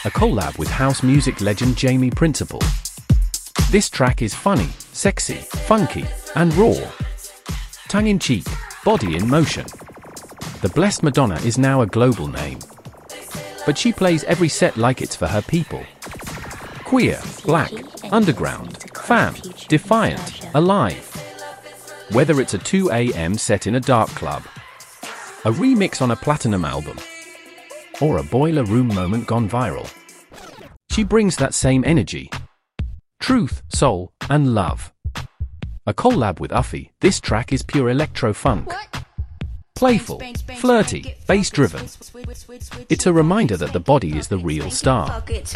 a collab with house music legend Jamie Principle. This track is funny, sexy, funky, and raw. Tongue-in-cheek, body in motion. The Blessed Madonna is now a global name. But she plays every set like it's for her people. Queer, black, underground, femme, defiant, alive. Whether it's a 2 a.m. set in a dark club, a remix on a platinum album, or a boiler room moment gone viral, she brings that same energy. Truth, soul, and love. A collab with Uffy, this track is pure electro-funk. Playful, flirty, bass-driven. It's a reminder that the body is the real star.